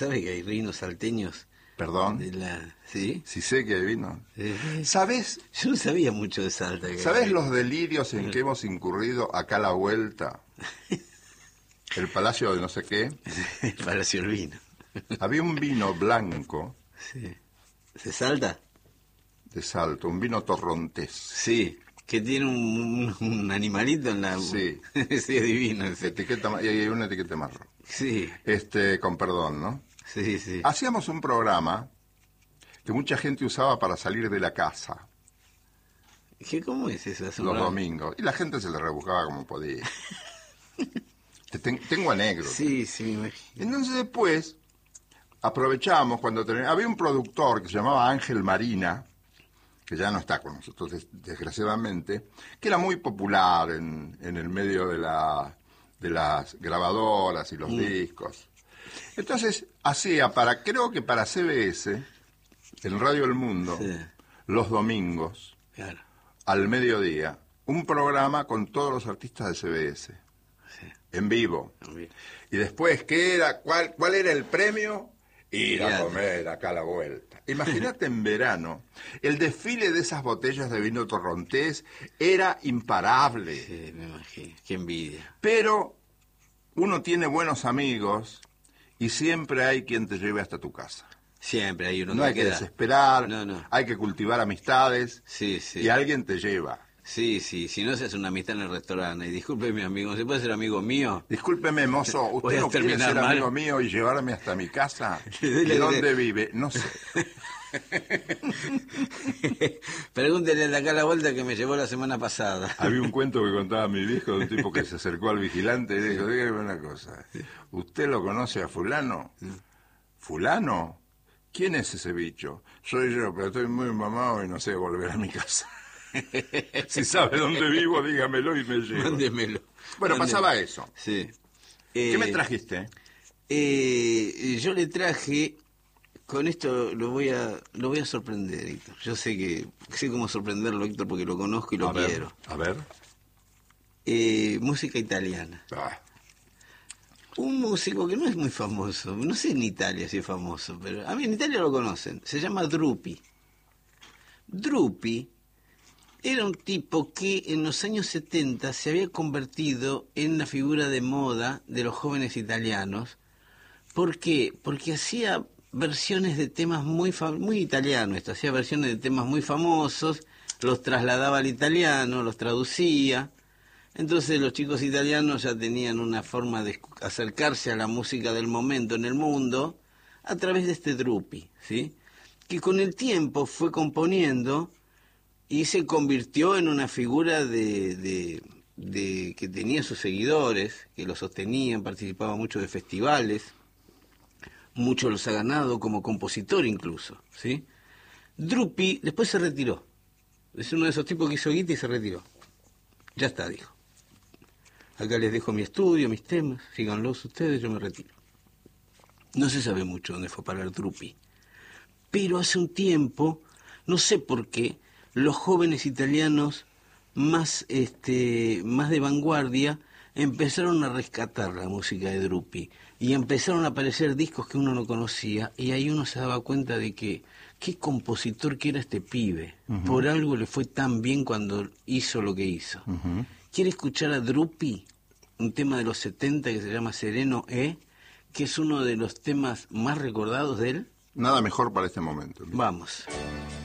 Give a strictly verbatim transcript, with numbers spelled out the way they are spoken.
¿Sabe que hay vinos salteños? Perdón. De la... ¿Sí? Sí sé que hay vino. Eh, ¿Sabes? Yo no sabía mucho de Salta. Que ¿Sabes hay... los delirios en que hemos incurrido acá a la vuelta? El Palacio de no sé qué. El Palacio del Vino. Había un vino blanco. Sí. ¿Se Salta? De Salto, un vino torrontés. Sí, que tiene un, un animalito en la... Sí. Sí, es divino ese. Etiqueta, y hay una etiqueta marrón. Sí. Este, con perdón, ¿no? Sí, sí. Hacíamos un programa que mucha gente usaba para salir de la casa. ¿Qué, ¿Cómo es eso? ¿Es los domingos. Y la gente se le rebuscaba como podía. Ten, tengo anécdotas. Sí, sí, me imagino. Entonces después aprovechamos cuando ten... había un productor que se llamaba Ángel Marina, que ya no está con nosotros des, desgraciadamente, que era muy popular en, en el medio de, la, de las grabadoras y los mm. discos. Entonces hacía para, creo que para C B S, en Radio El Mundo, sí. los domingos, claro. al mediodía, un programa con todos los artistas de C B S, sí. en vivo. Okay. Y después, ¿qué era? ¿Cuál, cuál era el premio? Ir claro. a comer acá a la vuelta. Imagínate en verano, el desfile de esas botellas de vino torrontés era imparable. Sí, me imagino. Qué envidia. Pero uno tiene buenos amigos y siempre hay quien te lleve hasta tu casa. Siempre hay uno no que hay que queda. desesperar, no, no. hay que cultivar amistades sí, sí. y alguien te lleva. Sí, sí, si no se hace una amistad en el restaurante, y disculpe mi amigo, ¿se puede ser amigo mío? Discúlpeme, mozo, ¿usted no quiere ser mal? amigo mío y llevarme hasta mi casa? ¿De dónde vive? No sé. Pregúntele de acá a la vuelta que me llevó la semana pasada. Había un cuento que contaba mi viejo de un tipo que se acercó al vigilante y dijo, dígame una cosa, ¿usted lo conoce a fulano? ¿Fulano? ¿Quién es ese bicho? Soy yo, pero estoy muy mamado y no sé volver a mi casa. Si sabe dónde vivo, dígamelo y me llevo. Mándemelo. Bueno, Mándemelo. pasaba eso. Sí. ¿Qué eh, me trajiste? Eh, yo le traje, con esto lo voy a lo voy a sorprender, Héctor. Yo sé que sé cómo sorprenderlo, Héctor, porque lo conozco y lo a ver, quiero. A ver. Eh, música italiana. Ah. Un músico que no es muy famoso, no sé en Italia si es famoso, pero a mí en Italia lo conocen. Se llama Drupi. Drupi era un tipo que en los años setenta se había convertido en la figura de moda de los jóvenes italianos. ¿Por qué? Porque hacía versiones de temas muy muy italianos, esto, hacía versiones de temas muy famosos, los trasladaba al italiano, los traducía. Entonces los chicos italianos ya tenían una forma de acercarse a la música del momento en el mundo a través de este Drupi, ¿sí? Que con el tiempo fue componiendo y se convirtió en una figura de, de, de que tenía sus seguidores, que lo sostenían, participaba mucho de festivales, mucho los ha ganado como compositor incluso, ¿sí? Drupi después se retiró, es uno de esos tipos que hizo guita y se retiró. Ya está, dijo. Acá les dejo mi estudio, mis temas, síganlos ustedes, yo me retiro. No se sabe mucho dónde fue a parar Drupi, pero hace un tiempo, no sé por qué, los jóvenes italianos más este más de vanguardia empezaron a rescatar la música de Drupi y empezaron a aparecer discos que uno no conocía y ahí uno se daba cuenta de que qué compositor que era este pibe. Uh-huh. Por algo le fue tan bien cuando hizo lo que hizo. Uh-huh. ¿Quiere escuchar a Drupi? Un tema de los setenta que se llama Sereno E, que es uno de los temas más recordados de él. Nada mejor para este momento. Vamos.